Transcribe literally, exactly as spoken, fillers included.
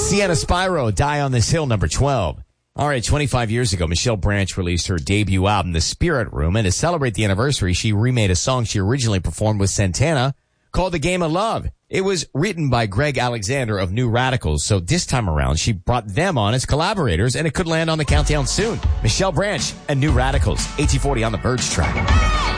Sienna Spyro, Die on This Hill, number twelve. All right, twenty-five years ago, Michelle Branch released her debut album, The Spirit Room, and to celebrate the anniversary, she remade a song she originally performed with Santana called The Game of Love. It was written by Greg Alexander of New Radicals, so this time around, she brought them on as collaborators, and it could land on the countdown soon. Michelle Branch and New Radicals, eighteen forty on the Verge track.